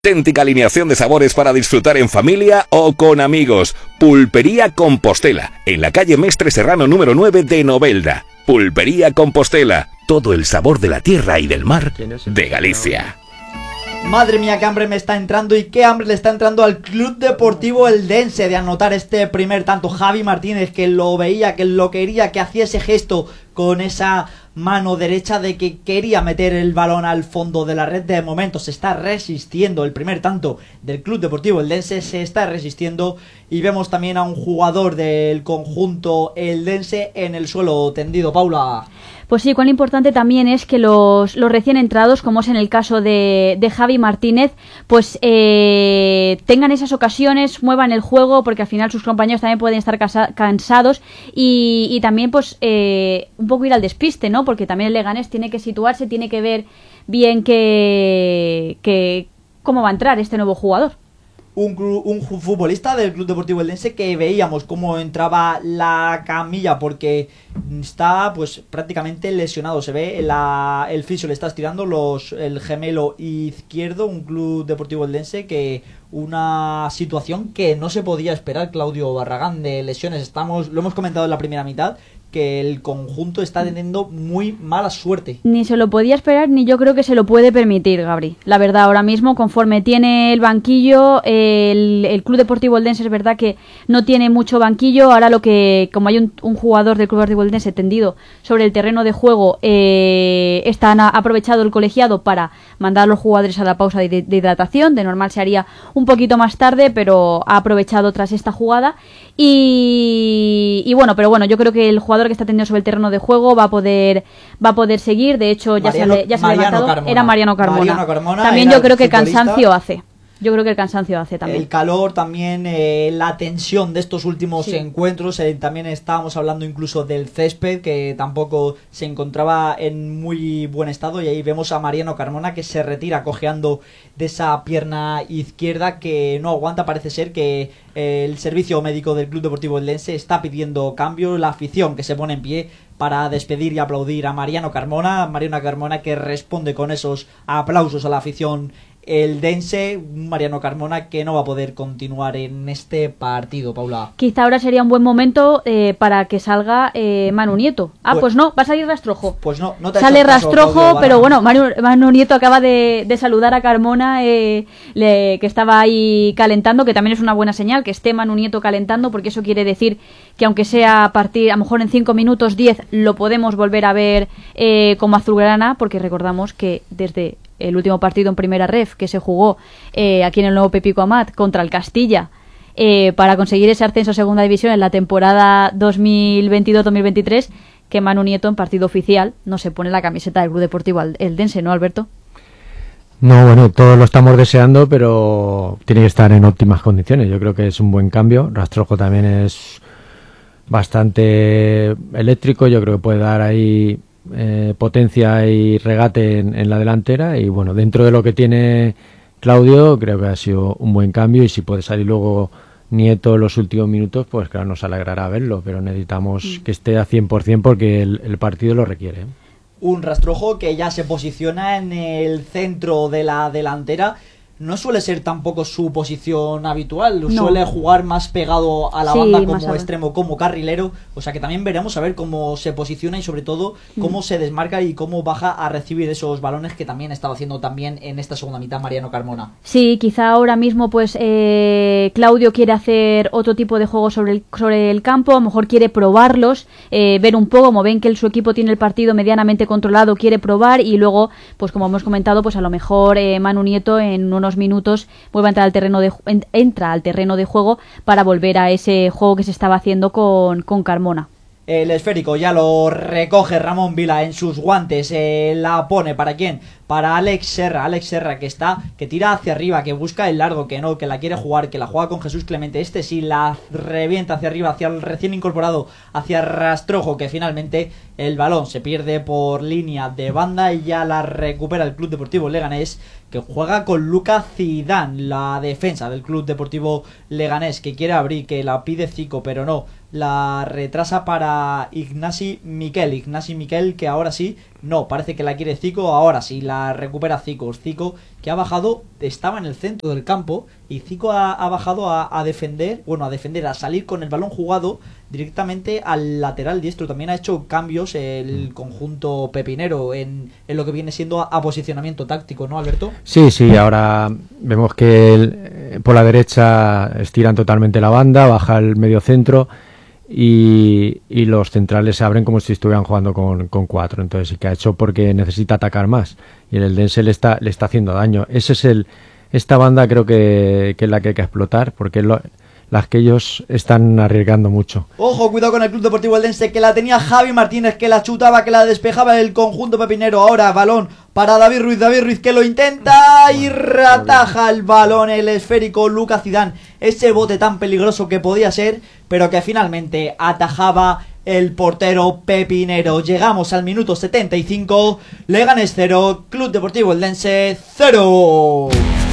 Auténtica alineación de sabores para disfrutar en familia o con amigos. Pulpería Compostela, en la calle Mestre Serrano número 9 de Novelda. Pulpería Compostela, todo el sabor de la tierra y del mar de Galicia. Madre mía, qué hambre me está entrando y qué hambre le está entrando al Club Deportivo Eldense de anotar este primer tanto. Javi Martínez, que lo veía, que lo quería, que hacía ese gesto con esa mano derecha de que quería meter el balón al fondo de la red. De momento se está resistiendo el primer tanto del Club Deportivo Eldense, se está resistiendo, y vemos también a un jugador del conjunto eldense en el suelo tendido. Paula. Pues sí, cuán importante también es que los recién entrados, como es en el caso de Javi Martínez, pues tengan esas ocasiones, muevan el juego, porque al final sus compañeros también pueden estar cansados, y también pues un poco ir al despiste, ¿no? Porque también el Leganés tiene que situarse, tiene que ver bien cómo va a entrar este nuevo jugador. Un futbolista del Club Deportivo Eldense que veíamos cómo entraba la camilla porque está pues prácticamente lesionado. Se ve el fisio le está estirando el gemelo izquierdo. Un Club Deportivo Eldense que una situación que no se podía esperar, Claudio Barragán, de lesiones. Lo hemos comentado en la primera mitad, que el conjunto está teniendo muy mala suerte. Ni se lo podía esperar, ni yo creo que se lo puede permitir, Gabri. La verdad, ahora mismo, conforme tiene el banquillo, el Club Deportivo Eldense es verdad que no tiene mucho banquillo. Ahora como hay un jugador del Club Deportivo Eldense tendido sobre el terreno de juego, han aprovechado el colegiado para mandar a los jugadores a la pausa de hidratación. De normal se haría un poquito más tarde, pero ha aprovechado tras esta jugada. Pero bueno, yo creo que el jugador que está tendido sobre el terreno de juego va a poder seguir. De hecho, ya se ha levantado. Carmona. Era Mariano Carmona. También yo creo que el cansancio hace. Yo creo que el cansancio hace también. El calor también, la tensión de estos últimos encuentros. También estábamos hablando incluso del césped, que tampoco se encontraba en muy buen estado. Y ahí vemos a Mariano Carmona que se retira cojeando de esa pierna izquierda, que no aguanta. Parece ser que el servicio médico del Club Deportivo Eldense está pidiendo cambio. La afición que se pone en pie para despedir y aplaudir a Mariano Carmona. Mariano Carmona que responde con esos aplausos a la afición eldense. Mariano Carmona que no va a poder continuar en este partido, Paula. Quizá ahora sería un buen momento para que salga Manu Nieto. Pues no, va a salir Rastrojo. Pues no te sale Rastrojo, pero bueno, Manu Nieto acaba de saludar a Carmona, que estaba ahí calentando, que también es una buena señal que esté Manu Nieto calentando, porque eso quiere decir que aunque sea a partir, a lo mejor en 5 minutos, 10, lo podemos volver a ver como azulgrana, porque recordamos que desde el último partido en primera ref que se jugó aquí en el nuevo Pepico Amat contra el Castilla, para conseguir ese ascenso a segunda división en la temporada 2022-2023, que Manu Nieto en partido oficial no se pone la camiseta del Club Deportivo Eldense, ¿no, Alberto? No, bueno, todos lo estamos deseando, pero tiene que estar en óptimas condiciones. Yo creo que es un buen cambio. Rastrojo también es bastante eléctrico, yo creo que puede dar ahí potencia y regate en la delantera, y bueno, dentro de lo que tiene Claudio, creo que ha sido un buen cambio, y si puede salir luego Nieto en los últimos minutos, pues claro, nos alegrará verlo, pero necesitamos que esté a 100% porque el partido lo requiere. Un Rastrojo que ya se posiciona en el centro de la delantera. No suele ser tampoco su posición habitual, no. Suele jugar más pegado a la banda como extremo, como carrilero, o sea que también veremos a ver cómo se posiciona y sobre todo cómo se desmarca y cómo baja a recibir esos balones, que también estaba haciendo también en esta segunda mitad Mariano Carmona. Sí, quizá ahora mismo pues Claudio quiere hacer otro tipo de juego sobre el campo, a lo mejor quiere probarlos, ver un poco, como ven que su equipo tiene el partido medianamente controlado, quiere probar, y luego, pues como hemos comentado, pues a lo mejor Manu Nieto en unos minutos vuelve a entrar entra al terreno de juego para volver a ese juego que se estaba haciendo con Carmona. El esférico ya lo recoge Ramón Vila en sus guantes, la pone ¿para quién? Para Alex Serra que tira hacia arriba, que busca el largo, que la quiere jugar, que la juega con Jesús Clemente, sí la revienta hacia arriba, hacia el recién incorporado, hacia Rastrojo, que finalmente el balón se pierde por línea de banda y ya la recupera el Club Deportivo Leganés, que juega con Lucas Zidane, la defensa del Club Deportivo Leganés, que quiere abrir, que la pide Zico, pero no, la retrasa para Ignasi Miquel, que ahora sí, no, parece que la quiere Zico, ahora sí, la recupera Zico, que ha bajado, estaba en el centro del campo, y Zico ha bajado a defender, a salir con el balón jugado directamente al lateral diestro. También ha hecho cambios el conjunto pepinero en lo que viene siendo a posicionamiento táctico, ¿no, Alberto? Sí, ahora vemos que por la derecha estiran totalmente la banda, baja el medio centro y los centrales se abren como si estuvieran jugando con 4. Entonces sí que ha hecho porque necesita atacar más y el Eldense le está haciendo daño. Esta banda creo que es la que hay que explotar, porque las que ellos están arriesgando mucho. Ojo, cuidado con el Club Deportivo Eldense, que la tenía Javi Martínez, que la chutaba, que la despejaba el conjunto pepinero. Ahora balón para David Ruiz, que lo intenta y rataja el balón, el esférico Lucas Zidane. Ese bote tan peligroso que podía ser, pero que finalmente atajaba el portero pepinero. Llegamos al minuto 75, Leganés 0, Club Deportivo Eldense 0.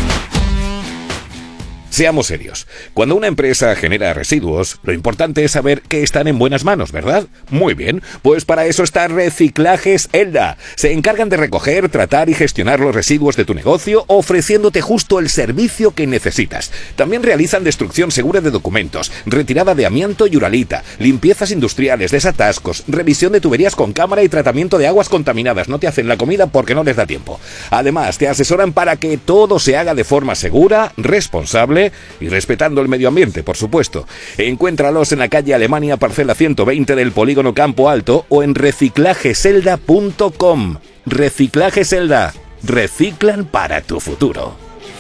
Seamos serios. Cuando una empresa genera residuos, lo importante es saber que están en buenas manos, ¿verdad? Muy bien, pues para eso está Reciclajes Elda. Se encargan de recoger, tratar y gestionar los residuos de tu negocio, ofreciéndote justo el servicio que necesitas. También realizan destrucción segura de documentos, retirada de amianto y uralita, limpiezas industriales, desatascos, revisión de tuberías con cámara y tratamiento de aguas contaminadas. No te hacen la comida porque no les da tiempo. Además, te asesoran para que todo se haga de forma segura, responsable y respetando el medio ambiente, por supuesto. Encuéntralos en la calle Alemania, parcela 120 del Polígono Campo Alto, o en reciclajeselda.com. Reciclajes Elda. Reciclan para tu futuro.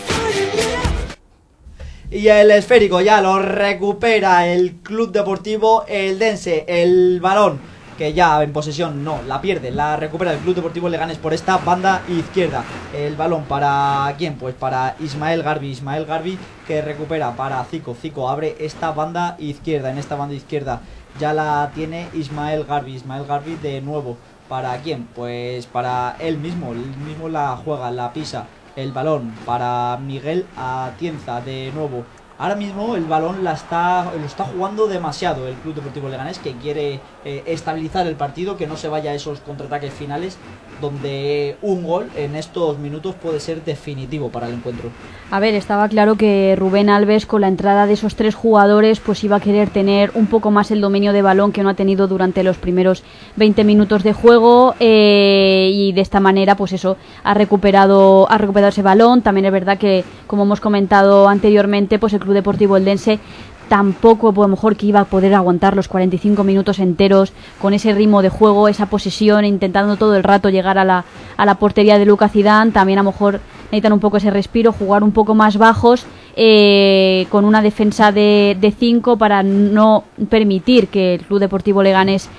Y el esférico ya lo recupera el Club Deportivo Eldense. El balón, que ya en posesión no, la pierde, la recupera el Club Deportivo Leganés por esta banda izquierda. El balón para ¿quién? Pues para Ismael Garbi, que recupera para Zico. Zico abre esta banda izquierda. En esta banda izquierda ya la tiene Ismael Garbi de nuevo. ¿Para quién? Pues para él mismo la juega, la pisa. El balón para Miguel Atienza de nuevo. Ahora mismo el balón lo está jugando demasiado el Club Deportivo Leganés, que quiere estabilizar el partido, que no se vaya a esos contraataques finales, donde un gol en estos minutos puede ser definitivo para el encuentro. A ver, estaba claro que Rubén Alves, con la entrada de esos 3 jugadores, pues iba a querer tener un poco más el dominio de balón que no ha tenido durante los primeros 20 minutos de juego, y de esta manera pues eso, ha recuperado ese balón. También es verdad que, como hemos comentado anteriormente, pues el Club Deportivo Eldense tampoco, pues, a lo mejor que iba a poder aguantar los 45 minutos enteros con ese ritmo de juego, esa posesión, intentando todo el rato llegar a la portería de Lucas Zidane. También a lo mejor necesitan un poco ese respiro, jugar un poco más bajos, con una defensa de 5 para no permitir que el Club Deportivo Leganés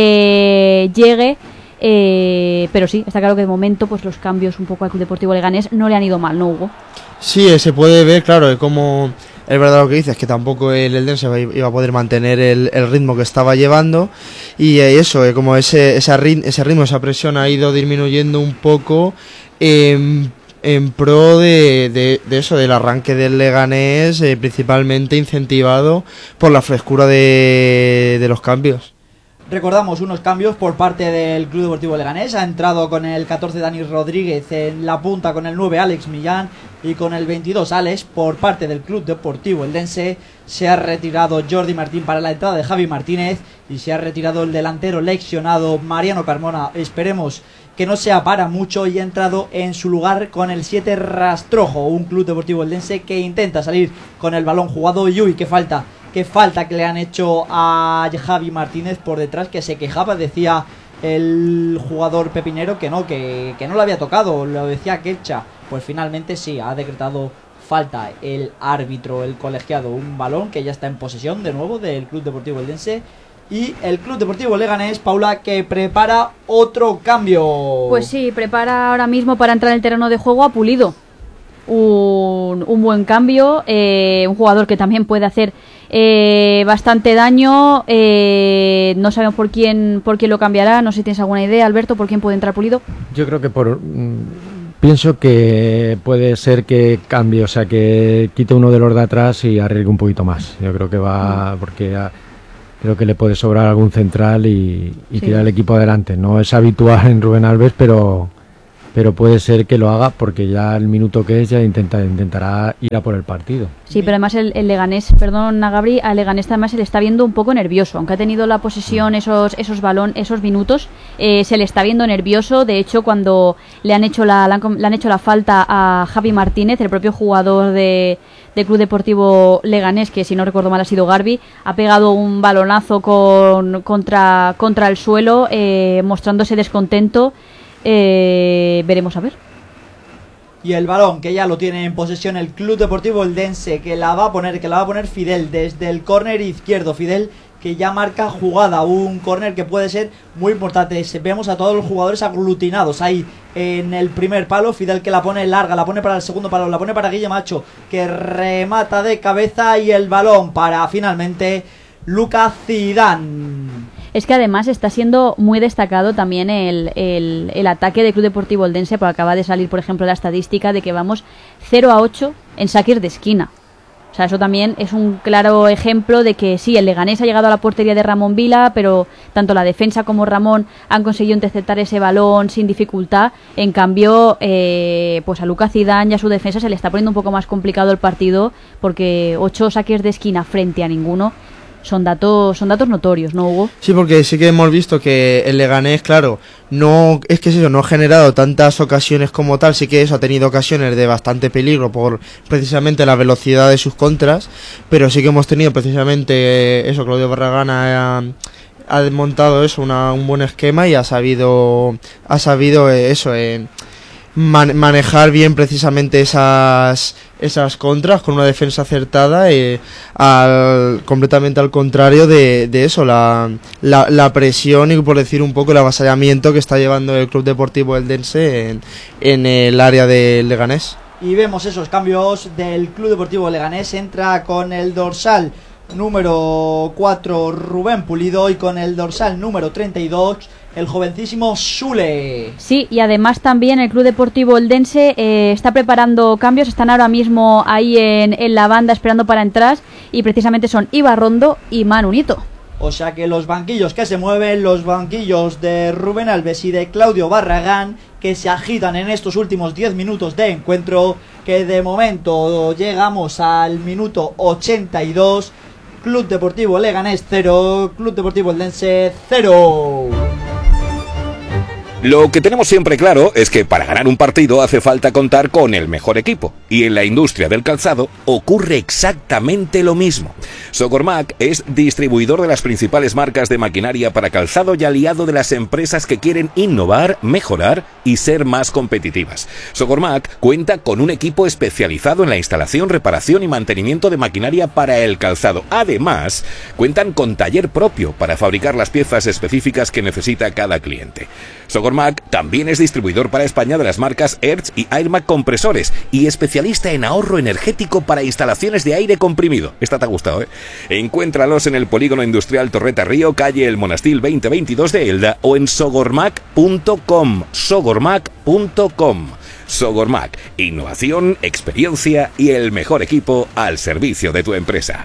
llegue. Pero sí, está claro que de momento pues los cambios un poco al Club Deportivo Leganés no le han ido mal, ¿no, Hugo? Sí, se puede ver, claro, como es verdad lo que dices, que tampoco el Eldense iba a poder mantener el ritmo que estaba llevando, y eso, como ese ritmo, esa presión ha ido disminuyendo un poco en pro de eso, del arranque del Leganés, principalmente incentivado por la frescura de los cambios. Recordamos unos cambios por parte del Club Deportivo Leganés. Ha entrado con el 14 Dani Rodríguez en la punta, con el 9 Alex Millán y con el 22 Alex. Por parte del Club Deportivo Eldense se ha retirado Jordi Martín para la entrada de Javi Martínez, y se ha retirado el delantero lesionado Mariano Carmona. Esperemos que no sea para mucho, y ha entrado en su lugar con el 7 Rastrojo, un Club Deportivo Eldense que intenta salir con el balón jugado. Y uy, qué falta que le han hecho a Javi Martínez por detrás, que se quejaba, decía el jugador pepinero que no le había tocado, lo decía Quecha. Pues finalmente sí, ha decretado falta el árbitro, el colegiado. Un balón que ya está en posesión de nuevo del Club Deportivo Eldense, y el Club Deportivo Leganés, Paula, que prepara otro cambio. Pues sí, prepara ahora mismo para entrar en el terreno de juego a Pulido. Un buen cambio, un jugador que también puede hacer bastante daño. No sabemos por quién lo cambiará. No sé si tienes alguna idea, Alberto, por quién puede entrar Pulido. Yo creo que pienso que puede ser que cambie, o sea, que quite uno de los de atrás y arriesgue un poquito más. Yo creo que va, porque creo que le puede sobrar algún central y Sí. tirar el equipo adelante. No es habitual en Rubén Alves, pero puede ser que lo haga porque ya el minuto que es ya intentará ir a por el partido. Sí, pero además el Leganés, perdón, Gabri, al Leganés además se le está viendo un poco nervioso, aunque ha tenido la posesión, esos minutos, se le está viendo nervioso. De hecho, cuando le han hecho la falta a Javi Martínez, el propio jugador del Club Deportivo Leganés, que si no recuerdo mal ha sido Garbi, ha pegado un balonazo contra el suelo, mostrándose descontento. Veremos a ver. Y el balón que ya lo tiene en posesión el Club Deportivo Eldense, que la va a poner Fidel desde el córner izquierdo. Fidel que ya marca jugada, un córner que puede ser muy importante. Vemos a todos los jugadores aglutinados ahí en el primer palo. Fidel que la pone larga, la pone para el segundo palo, la pone para Guille Macho, que remata de cabeza, y el balón para finalmente Lucas Zidane. Es que además está siendo muy destacado también el ataque del Club Deportivo Eldense, porque acaba de salir, por ejemplo, la estadística de que vamos 0-8 en saques de esquina. O sea, eso también es un claro ejemplo de que sí, el Leganés ha llegado a la portería de Ramón Vila, pero tanto la defensa como Ramón han conseguido interceptar ese balón sin dificultad. En cambio, pues a Lucas Zidane y a su defensa se le está poniendo un poco más complicado el partido, porque 8 saques de esquina frente a ninguno son datos notorios, ¿no, Hugo? Sí, porque sí que hemos visto que el Leganés, claro, no es que eso, no ha generado tantas ocasiones como tal. Sí que eso ha tenido ocasiones de bastante peligro por precisamente la velocidad de sus contras, pero sí que hemos tenido precisamente eso. Claudio Barragán ha desmontado eso, un buen esquema, y ha sabido eso, manejar bien precisamente esas contras con una defensa acertada, completamente al contrario de eso, la presión y, por decir un poco, el avasallamiento que está llevando el Club Deportivo Eldense en el área del Leganés. Y vemos esos cambios del Club Deportivo Leganés. Entra con el dorsal número 4 Rubén Pulido, y con el dorsal número 32 el jovencísimo Sule. Sí, y además también el Club Deportivo Eldense está preparando cambios. Están ahora mismo ahí en la banda esperando para entrar, y precisamente son Ibarrondo y Manu Nieto. O sea que los banquillos que se mueven, los banquillos de Rubén Alves y de Claudio Barragán, que se agitan en estos últimos 10 minutos de encuentro, que de momento llegamos al minuto 82. Club Deportivo Leganés 0, Club Deportivo Eldense 0. Lo que tenemos siempre claro es que para ganar un partido hace falta contar con el mejor equipo, y en la industria del calzado ocurre exactamente lo mismo. Sogormac es distribuidor de las principales marcas de maquinaria para calzado y aliado de las empresas que quieren innovar, mejorar y ser más competitivas. Sogormac cuenta con un equipo especializado en la instalación, reparación y mantenimiento de maquinaria para el calzado. Además, cuentan con taller propio para fabricar las piezas específicas que necesita cada cliente. Sogormac también es distribuidor para España de las marcas Hertz y Airmac Compresores, y especialista en ahorro energético para instalaciones de aire comprimido. Esta te ha gustado, ¿eh? Encuéntralos en el Polígono Industrial Torreta Río, calle El Monastil 2022 de Elda, o en sogormac.com. Sogormac.com. Sogormac, innovación, experiencia y el mejor equipo al servicio de tu empresa.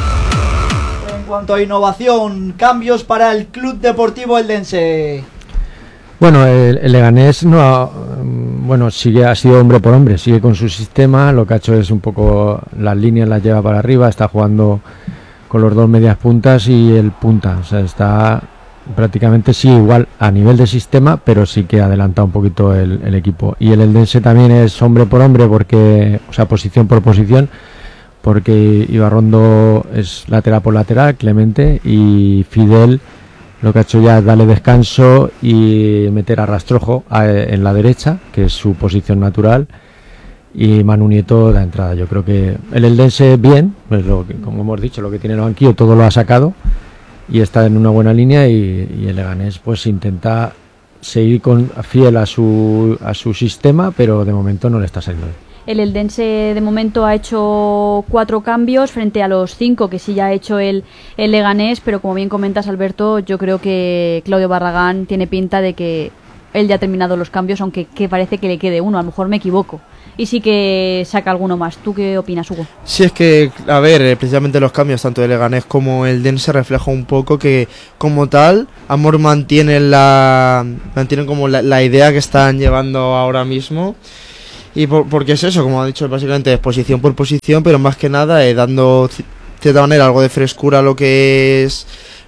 En cuanto a innovación, cambios para el Club Deportivo Eldense. Bueno, el Leganés ha sido hombre por hombre, sigue con su sistema. Lo que ha hecho es un poco las líneas las lleva para arriba, está jugando con los dos medias puntas y el punta, o sea, está prácticamente sí igual a nivel de sistema, pero sí que adelanta un poquito el equipo. Y el Eldense también es hombre por hombre, posición por posición, porque Ibarrondo es lateral por lateral, Clemente, y Fidel lo que ha hecho ya es darle descanso y meter a Rastrojo en la derecha, que es su posición natural, y Manu Nieto da entrada. Yo creo que el Eldense bien, pues como hemos dicho, lo que tiene en el banquillo todo lo ha sacado y está en una buena línea, y el Leganés pues intenta seguir fiel a su sistema, pero de momento no le está saliendo bien. El Eldense de momento ha hecho 4 cambios frente a los 5 que sí ya ha hecho el Leganés, pero como bien comentas, Alberto, yo creo que Claudio Barragán tiene pinta de que él ya ha terminado los cambios, aunque que parece que le quede uno, a lo mejor me equivoco. Y sí que saca alguno más. ¿Tú qué opinas, Hugo? Sí, es que, a ver, precisamente los cambios tanto de Leganés como el Dense refleja un poco que, como tal, Amor mantienen como la idea que están llevando ahora mismo. Y porque es eso, como ha dicho, básicamente es posición por posición, pero más que nada dando de cierta manera algo de frescura a lo que es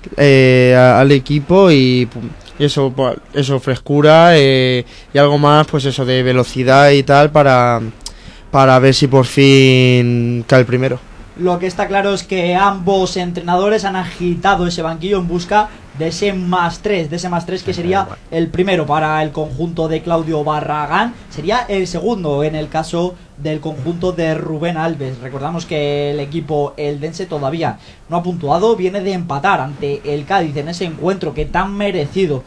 al equipo y eso frescura y algo más, pues eso de velocidad y tal para ver si por fin cae el primero. Lo que está claro es que ambos entrenadores han agitado ese banquillo en busca de ese +3, que sería el primero para el conjunto de Claudio Barragán, sería el segundo en el caso del conjunto de Rubén Alves. Recordamos que el equipo eldense todavía no ha puntuado, viene de empatar ante el Cádiz en ese encuentro que tan merecido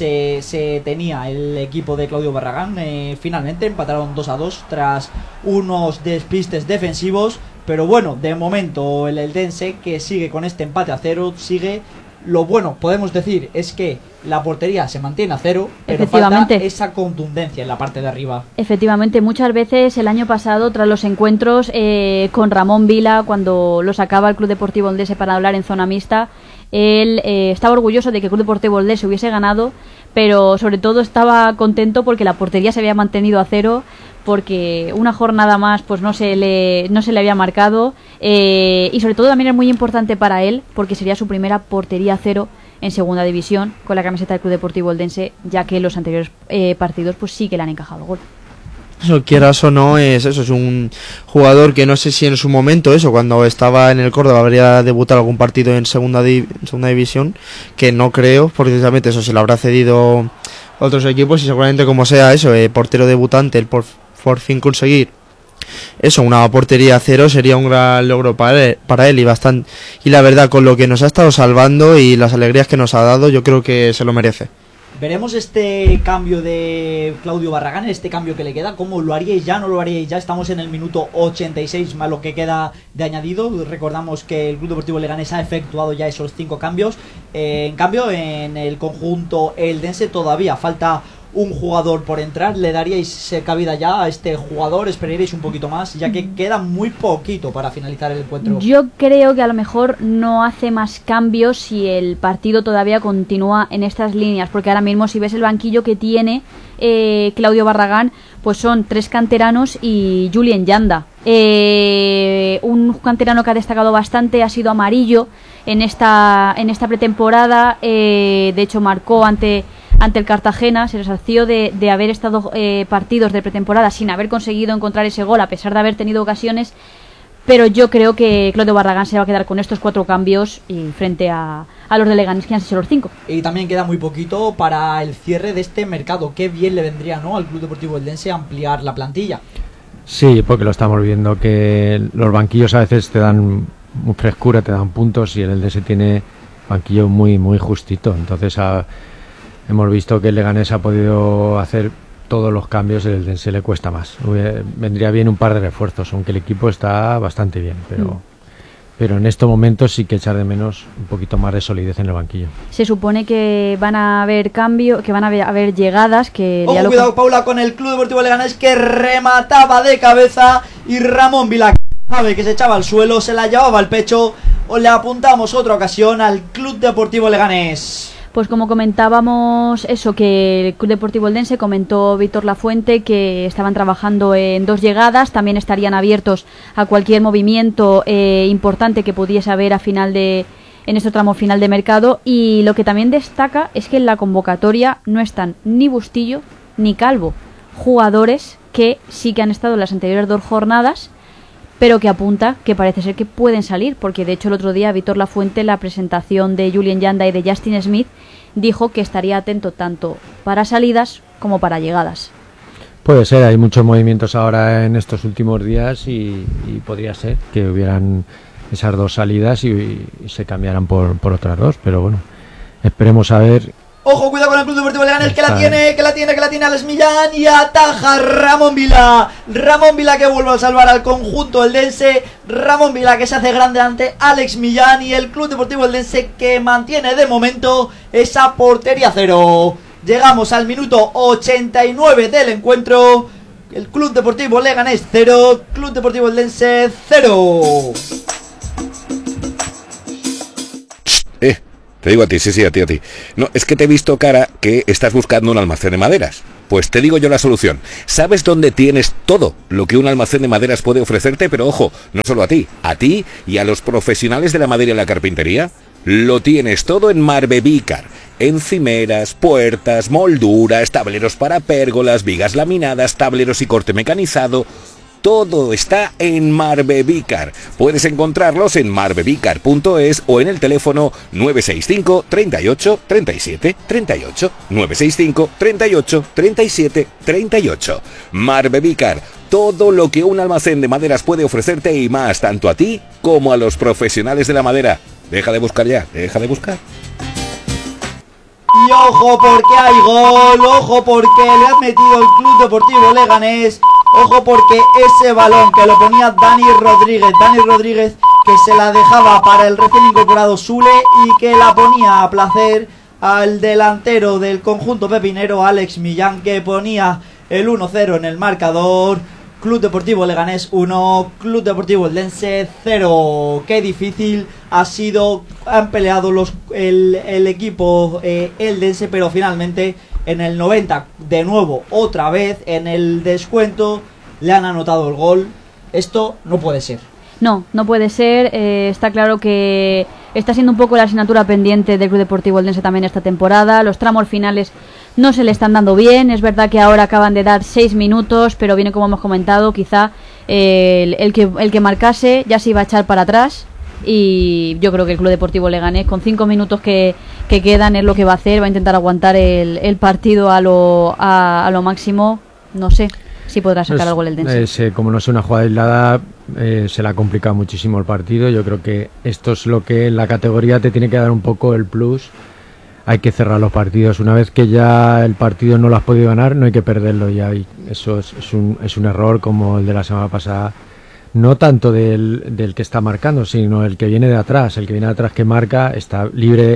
se tenía el equipo de Claudio Barragán. Finalmente empataron 2-2 tras unos despistes defensivos, pero bueno, de momento el eldense, que sigue con este empate a 0, sigue. Lo bueno, podemos decir, es que la portería se mantiene a 0, pero falta esa contundencia en la parte de arriba. Efectivamente, muchas veces el año pasado, tras los encuentros con Ramón Vila, cuando lo sacaba el Club Deportivo Eldense para hablar en zona mixta, él estaba orgulloso de que el Club Deportivo Eldense hubiese ganado, pero sobre todo estaba contento porque la portería se había mantenido a 0, porque una jornada más pues no se le había marcado, y sobre todo también es muy importante para él porque sería su primera portería a 0 en segunda división con la camiseta del Club Deportivo Eldense, ya que en los anteriores partidos pues sí que le han encajado gol. Eso, quieras o no, es un jugador que no sé si en su momento, cuando estaba en el Córdoba, habría debutado algún partido en segunda división, que no creo, porque precisamente eso se lo habrá cedido a otros equipos y seguramente como sea portero debutante, el por fin conseguir una portería a 0 sería un gran logro para él y la verdad, con lo que nos ha estado salvando y las alegrías que nos ha dado, yo creo que se lo merece. Veremos este cambio de Claudio Barragán, este cambio que le queda, ¿cómo lo haríais ya? ¿No lo haríais ya? Estamos en el minuto 86 más lo que queda de añadido. Recordamos que el Club Deportivo Leganés ha efectuado ya esos 5 cambios. En cambio, en el conjunto eldense todavía falta un jugador por entrar. ¿Le daríais cabida ya a este jugador? ¿Esperaríais un poquito más? Ya que queda muy poquito para finalizar el encuentro. Yo creo que a lo mejor no hace más cambios si el partido todavía continúa en estas líneas, porque ahora mismo si ves el banquillo que tiene Claudio Barragán, pues son 3 canteranos y Julien Yanda. Un canterano que ha destacado bastante ha sido Amarillo en esta pretemporada. De hecho marcó ante el Cartagena, se resarció de haber estado partidos de pretemporada sin haber conseguido encontrar ese gol a pesar de haber tenido ocasiones, pero yo creo que Claudio Barragán se va a quedar con estos 4 cambios y frente a los de Leganés, que han sido los 5. Y también queda muy poquito para el cierre de este mercado. Qué bien le vendría, ¿no?, al Club Deportivo Eldense ampliar la plantilla. Sí, porque lo estamos viendo, que los banquillos a veces te dan muy frescura, te dan puntos, y el Eldense tiene banquillo muy muy justito. Entonces hemos visto que el Leganés ha podido hacer todos los cambios, el Eldense le cuesta más. Vendría bien un par de refuerzos, aunque el equipo está bastante bien, pero en estos momentos sí que echar de menos un poquito más de solidez en el banquillo. Se supone que van a haber cambios, que van a haber llegadas, que... Ojo, cuidado, Paula, con el Club Deportivo Leganés, que remataba de cabeza, y Ramón Vila, que se echaba al suelo, se la llevaba al pecho. O le apuntamos otra ocasión al Club Deportivo Leganés. Pues como comentábamos eso, que el Club Deportivo Eldense, comentó Víctor Lafuente que estaban trabajando en 2 llegadas, también estarían abiertos a cualquier movimiento importante que pudiese haber en este tramo final de mercado. Y lo que también destaca es que en la convocatoria no están ni Bustillo ni Calvo, jugadores que sí que han estado en las anteriores 2 jornadas, pero que apunta que parece ser que pueden salir, porque de hecho el otro día Víctor Lafuente, en la presentación de Julien Yanda y de Justin Smith, dijo que estaría atento tanto para salidas como para llegadas. Puede ser, hay muchos movimientos ahora en estos últimos días y podría ser que hubieran esas 2 salidas y se cambiaran por otras 2, pero bueno, esperemos a ver. Ojo, cuidado con el Club Deportivo Leganés, que la tiene Alex Millán, y ataja Ramón Vila. Ramón Vila, que vuelve a salvar al conjunto eldense. Ramón Vila, que se hace grande ante Alex Millán, y el Club Deportivo Eldense, que mantiene de momento esa portería 0. Llegamos al minuto 89 del encuentro. El Club Deportivo Leganés 0, Club Deportivo Eldense 0. Te digo a ti, sí, a ti. No, es que te he visto cara que estás buscando un almacén de maderas. Pues te digo yo la solución. ¿Sabes dónde tienes todo lo que un almacén de maderas puede ofrecerte? Pero ojo, no solo a ti y a los profesionales de la madera y la carpintería. Lo tienes todo en Marbevícar. Encimeras, puertas, molduras, tableros para pérgolas, vigas laminadas, tableros y corte mecanizado. Todo está en Marbevícar. Puedes encontrarlos en marbevícar.es o en el teléfono 965 38 37 38. 965 38 37 38. Marbevícar. Todo lo que un almacén de maderas puede ofrecerte y más, tanto a ti como a los profesionales de la madera. Deja de buscar ya, deja de buscar. Y ojo porque hay gol, ojo porque le ha metido el Club Deportivo Leganés, ojo porque ese balón que lo ponía Dani Rodríguez que se la dejaba para el recién incorporado Sule y que la ponía a placer al delantero del conjunto pepinero Alex Millán, que ponía el 1-0 en el marcador. Club Deportivo Leganés 1, Club Deportivo Eldense 0. Qué difícil ha sido, han peleado el equipo eldense, pero finalmente en el 90, de nuevo, otra vez, en el descuento, le han anotado el gol. Esto no puede ser. No puede ser. Está claro que está siendo un poco la asignatura pendiente del Club Deportivo Eldense también esta temporada. Los tramos finales no se le están dando bien. Es verdad que ahora acaban de dar 6 minutos, pero viene, como hemos comentado, quizá el que marcase ya se iba a echar para atrás. Y yo creo que el Club Deportivo Leganés, con 5 minutos que quedan, es lo que va a hacer. Va a intentar aguantar el partido a lo máximo. No sé si podrá sacar algo el Eldense. Como no es una jugada aislada, se le ha complicado muchísimo el partido. Yo creo que esto es lo que en la categoría te tiene que dar un poco el plus. Hay que cerrar los partidos. Una vez que ya el partido no lo has podido ganar, no hay que perderlo ya. Y eso es un error como el de la semana pasada. No tanto del que está marcando, sino el que viene de atrás. El que viene de atrás que marca está libre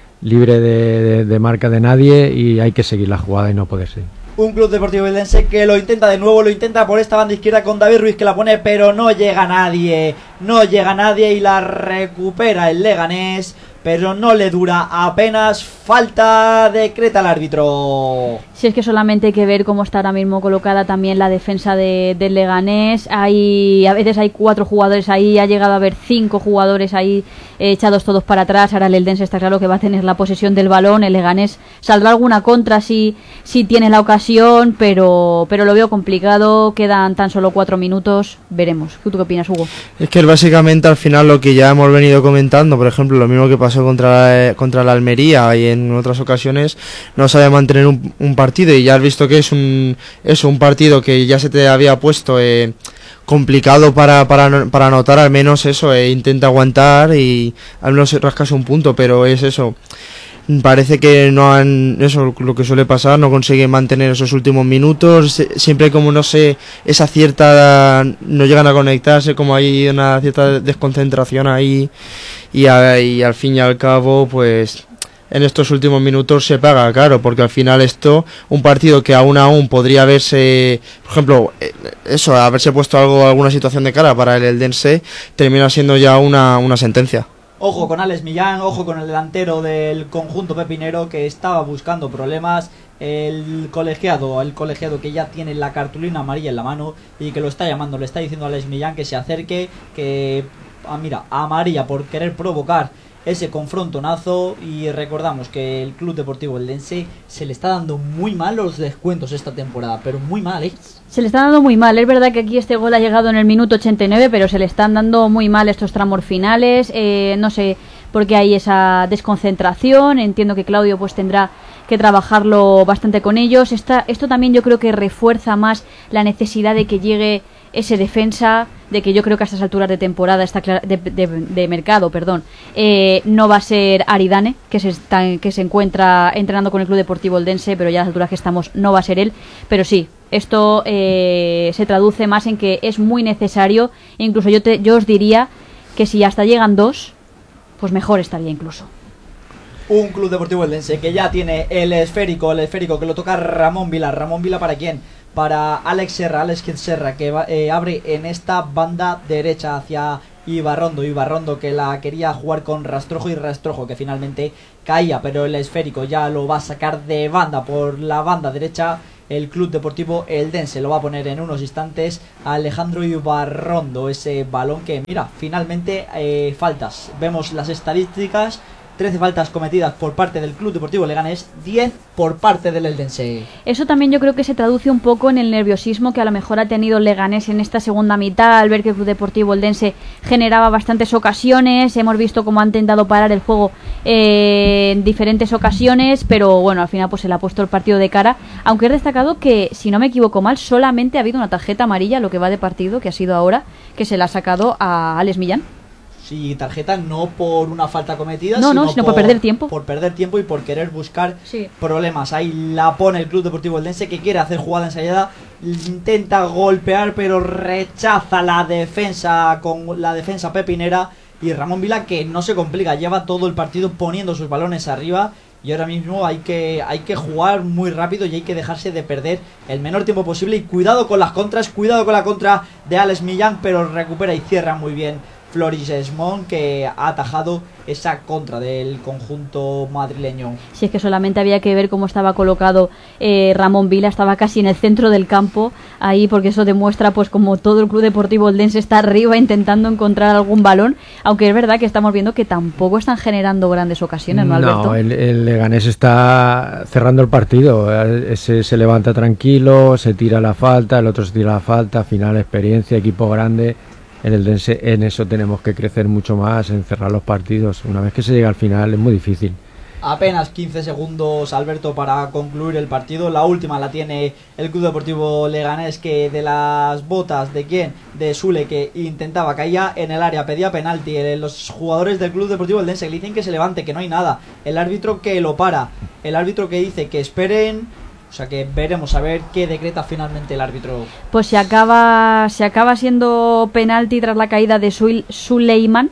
de marca de nadie y hay que seguir la jugada y no poder seguir. Un Club Deportivo Eldense que lo intenta de nuevo, lo intenta por esta banda izquierda con David Ruiz, que la pone, pero no llega nadie y la recupera el Leganés, pero no le dura apenas. Falta, decreta el árbitro. Si es que solamente hay que ver cómo está ahora mismo colocada también la defensa del Leganés. A veces hay 4 jugadores ahí, ha llegado a haber 5 jugadores ahí echados todos para atrás. Ahora el Eldense está claro que va a tener la posesión del balón. El Leganés saldrá alguna contra si tiene la ocasión, pero lo veo complicado. Quedan tan solo 4 minutos, veremos. ¿Tú qué opinas, Hugo? Es que básicamente al final lo que ya hemos venido comentando, por ejemplo, lo mismo que pasó contra la Almería y en otras ocasiones, no sabe mantener un partido, y ya has visto que es un partido que ya se te había puesto complicado para anotar. Al menos eso, intenta aguantar y al menos rascas un punto, pero es eso. Parece que eso lo que suele pasar, no consiguen mantener esos últimos minutos, siempre como no llegan a conectarse, como hay una cierta desconcentración ahí, y al fin y al cabo, pues en estos últimos minutos se paga caro, porque al final un partido que aún podría haberse, por ejemplo, haberse puesto alguna situación de cara para el Eldense, termina siendo ya una sentencia. Ojo con Alex Millán, ojo con el delantero del conjunto pepinero que estaba buscando problemas. El colegiado que ya tiene la cartulina amarilla en la mano y que lo está llamando, le está diciendo a Alex Millán que se acerque, amarilla por querer provocar ese confrontonazo. Y recordamos que el Club Deportivo Eldense se le está dando muy mal los descuentos esta temporada, pero muy mal, Se le está dando muy mal. Es verdad que aquí este gol ha llegado en el minuto 89, pero se le están dando muy mal estos tramos finales. No sé por qué hay esa desconcentración. Entiendo que Claudio pues tendrá que trabajarlo bastante con ellos. Esto también yo creo que refuerza más la necesidad de que llegue ese defensa, de que yo creo que a estas alturas de temporada de mercado, no va a ser Aridane, que se encuentra entrenando con el Club Deportivo Eldense, pero ya a las alturas que estamos no va a ser él. Pero sí, esto se traduce más en que es muy necesario. Incluso yo os diría que si hasta llegan 2, pues mejor estaría incluso. Un Club Deportivo Eldense que ya tiene el esférico que lo toca Ramón Vila. ¿Ramón Vila para quién? Para Alex Serra, que abre en esta banda derecha hacia Ibarrondo que la quería jugar con Rastrojo y Rastrojo que finalmente caía, pero el esférico ya lo va a sacar de banda por la banda derecha. El Club Deportivo Eldense lo va a poner en unos instantes a Alejandro Ibarrondo, ese balón que, mira, finalmente faltas. Vemos las estadísticas: 13 faltas cometidas por parte del Club Deportivo Leganés, 10 por parte del Eldense. Eso también yo creo que se traduce un poco en el nerviosismo que a lo mejor ha tenido el Leganés en esta segunda mitad, al ver que el Club Deportivo Eldense generaba bastantes ocasiones. Hemos visto cómo han intentado parar el juego en diferentes ocasiones, pero bueno, al final pues se le ha puesto el partido de cara, aunque he destacado que, si no me equivoco mal, solamente ha habido una tarjeta amarilla lo que va de partido, que ha sido ahora, que se la ha sacado a Alex Millán. Sí, tarjeta no por una falta cometida, sino por perder tiempo. Por perder tiempo y por querer buscar problemas. Ahí la pone el Club Deportivo Eldense, que quiere hacer jugada ensayada, intenta golpear, pero rechaza la defensa con la defensa pepinera. Y Ramón Vila, que no se complica, lleva todo el partido poniendo sus balones arriba. Y ahora mismo hay que jugar muy rápido y hay que dejarse de perder el menor tiempo posible. Y cuidado con las contras, cuidado con la contra de Alex Millán, pero recupera y cierra muy bien Floris Esmond, que ha atajado esa contra del conjunto madrileño. Si es que solamente había que ver cómo estaba colocado Ramón Vila, estaba casi en el centro del campo, ahí, porque eso demuestra pues como todo el Club Deportivo Eldense está arriba intentando encontrar algún balón, aunque es verdad que estamos viendo que tampoco están generando grandes ocasiones, ¿no, Alberto? No, el Leganés está cerrando el partido, ese se levanta tranquilo, se tira la falta, el otro se tira la falta, final experiencia, equipo grande. El Eldense, en eso tenemos que crecer mucho más, en cerrar los partidos. Una vez que se llega al final es muy difícil. Apenas 15 segundos, Alberto, para concluir el partido. La última la tiene el Club Deportivo Leganés, que de las botas de quién, de Sule, que intentaba, caía en el área, pedía penalti. Los jugadores del Club Deportivo Eldense le dicen que se levante, que no hay nada. El árbitro que lo para, el árbitro que dice que esperen. O sea que veremos a ver qué decreta finalmente el árbitro. Pues se acaba siendo penalti tras la caída de Suleiman.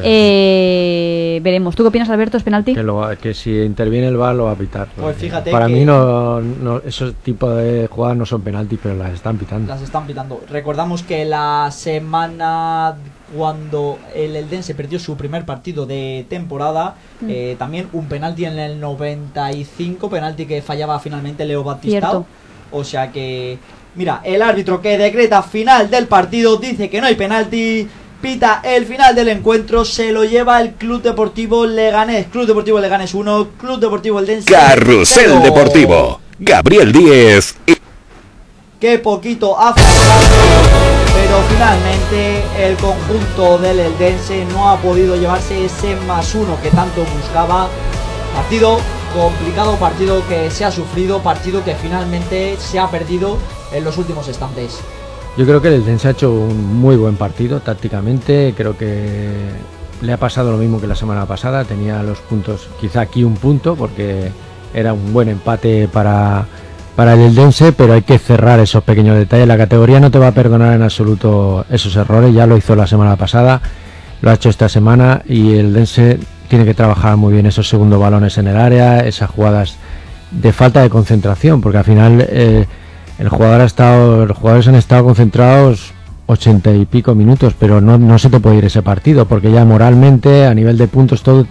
Veremos. ¿Tú qué opinas, Alberto? ¿Es penalti? Que si interviene el VAR lo va a pitar. Pues fíjate para que mí no, esos tipos de jugadas no son penaltis, pero las están pitando. Las están pitando. Recordamos que la semana cuando el Eldense perdió su primer partido de temporada, también un penalti en el 95, penalti que fallaba finalmente Leo Batistao. O sea que, mira, el árbitro que decreta final del partido dice que no hay penalti, pita el final del encuentro, se lo lleva el Club Deportivo Leganés. Club Deportivo Leganés 1, Club Deportivo Eldense. Carrusel 0. Deportivo. Gabriel Díez. Qué poquito ha fallado, pero finalmente el conjunto del Eldense no ha podido llevarse ese +1 que tanto buscaba. Partido complicado, partido que se ha sufrido, partido que finalmente se ha perdido en los últimos instantes. Yo creo que el Eldense ha hecho un muy buen partido tácticamente. Creo que le ha pasado lo mismo que la semana pasada. Tenía los puntos, quizá aquí un punto, porque era un buen empate para el Eldense, pero hay que cerrar esos pequeños detalles. La categoría no te va a perdonar en absoluto esos errores. Ya lo hizo la semana pasada, lo ha hecho esta semana, y el Eldense tiene que trabajar muy bien esos segundos balones en el área, esas jugadas de falta de concentración, porque al final los jugadores han estado concentrados 80 y pico minutos, pero no se te puede ir ese partido, porque ya moralmente, a nivel de puntos, todo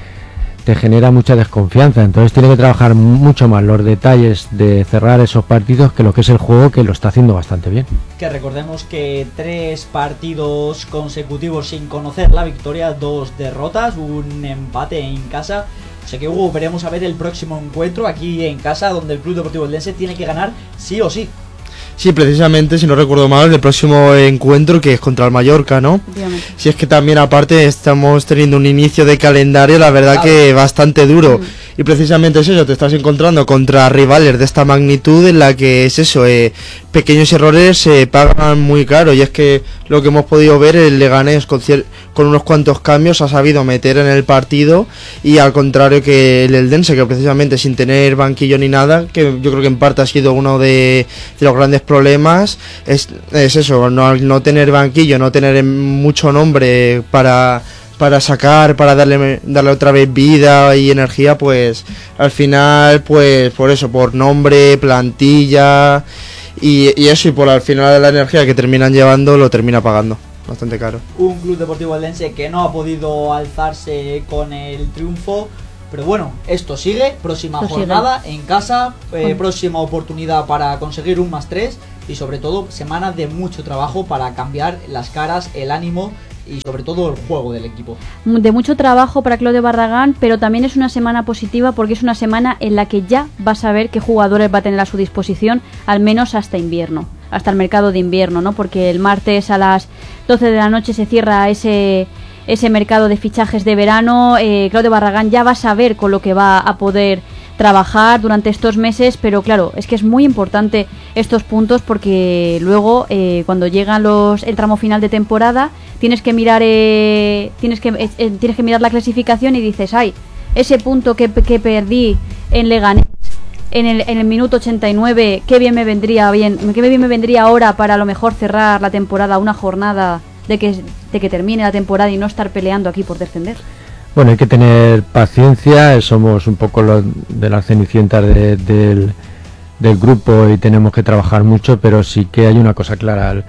te genera mucha desconfianza. Entonces tiene que trabajar mucho más los detalles de cerrar esos partidos que lo que es el juego, que lo está haciendo bastante bien. Que recordemos que 3 partidos consecutivos sin conocer la victoria, 2 derrotas, un empate en casa. O sea que, Hugo, veremos a ver el próximo encuentro aquí en casa, donde el Club Deportivo Eldense tiene que ganar sí o sí. Sí, precisamente, si no recuerdo mal, el próximo encuentro, que es contra el Mallorca, ¿no? Si es que también, aparte, estamos teniendo un inicio de calendario, la verdad, que bastante duro. Y precisamente es eso, te estás encontrando contra rivales de esta magnitud, en la que es eso, pequeños errores se pagan muy caro. Y es que lo que hemos podido ver, el Leganés con unos cuantos cambios ha sabido meter en el partido, y al contrario que el Eldense, que precisamente sin tener banquillo ni nada, que yo creo que en parte ha sido uno de los grandes problemas, es eso, no tener banquillo, no tener mucho nombre para sacar, para darle otra vez vida y energía, pues al final, pues por eso, por nombre, plantilla y eso, y por al final la energía que terminan llevando lo termina pagando bastante caro. Un Club Deportivo Eldense que no ha podido alzarse con el triunfo, pero bueno, esto sigue, próxima jornada en casa, próxima oportunidad para conseguir un +3 y sobre todo semana de mucho trabajo para cambiar las caras, el ánimo y sobre todo el juego del equipo. De mucho trabajo para Claudio Barragán, pero también es una semana positiva porque es una semana en la que ya va a saber qué jugadores va a tener a su disposición, al menos hasta invierno, hasta el mercado de invierno, ¿no? Porque el martes a las 12 de la noche se cierra ese mercado de fichajes de verano. Claudio Barragán ya va a saber con lo que va a poder trabajar durante estos meses, pero claro, es que es muy importante estos puntos porque luego cuando llegan el tramo final de temporada tienes que mirar la clasificación y dices, ay, ese punto que perdí en Leganés en el minuto 89, qué bien me vendría ahora para a lo mejor cerrar la temporada, una jornada de que termine la temporada y no estar peleando aquí por descender. Bueno, hay que tener paciencia, somos un poco los de las cenicientas del grupo y tenemos que trabajar mucho, pero sí que hay una cosa clara,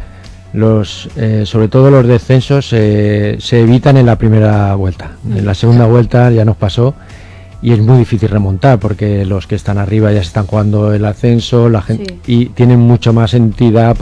sobre todo los descensos se evitan en la primera vuelta, en la segunda vuelta ya nos pasó y es muy difícil remontar porque los que están arriba ya se están jugando el ascenso, la gente, y tienen mucho más entidad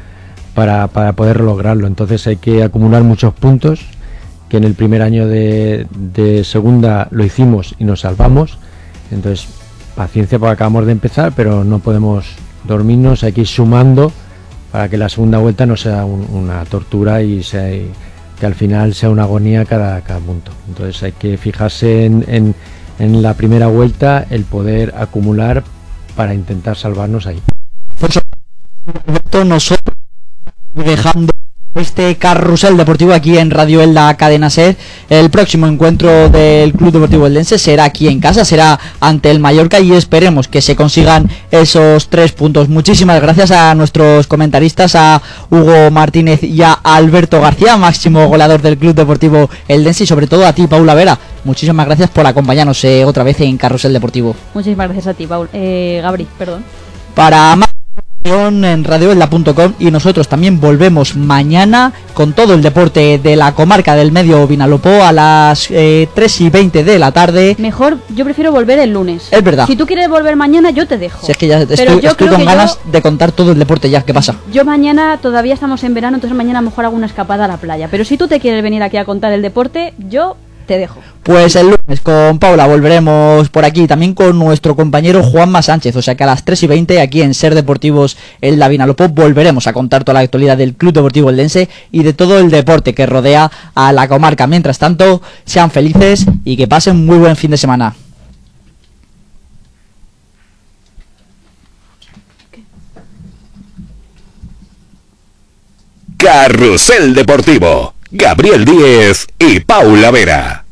para poder lograrlo, entonces hay que acumular muchos puntos, que en el primer año de segunda lo hicimos y nos salvamos, entonces paciencia porque acabamos de empezar, pero no podemos dormirnos, hay que ir sumando para que la segunda vuelta no sea una tortura y que al final sea una agonía cada punto, entonces hay que fijarse en la vuelta el poder acumular para intentar salvarnos ahí. Por supuesto, nosotros dejando este carrusel deportivo aquí en Radio Elda Cadena Ser. El próximo encuentro del Club Deportivo Eldense será aquí en casa, será ante el Mallorca y esperemos que se consigan esos 3 puntos. Muchísimas gracias a nuestros comentaristas, a Hugo Martínez y a Alberto García, máximo goleador del Club Deportivo Eldense, y sobre todo a ti, Paula Vera. Muchísimas gracias por acompañarnos otra vez en Carrusel Deportivo. Muchísimas gracias a ti, Gabri, perdón. Para más en radioelda.com, y nosotros también volvemos mañana con todo el deporte de la comarca del Medio Vinalopó a las 3:20 de la tarde. Mejor, yo prefiero volver el lunes. Es verdad. Si tú quieres volver mañana, yo te dejo. Si es que ya estoy con ganas de contar todo el deporte ya. ¿Qué pasa? Yo mañana, todavía estamos en verano, entonces mañana a lo mejor hago una escapada a la playa. Pero si tú te quieres venir aquí a contar el deporte, yo te dejo. Pues el lunes con Paula volveremos por aquí, también con nuestro compañero Juanma Sánchez, o sea que a las 3:20 aquí en Ser Deportivos Elda Vinalopó volveremos a contar toda la actualidad del Club Deportivo Eldense y de todo el deporte que rodea a la comarca. Mientras tanto, sean felices y que pasen muy buen fin de semana. Carrusel Deportivo, Gabriel Díez y Paula Vera.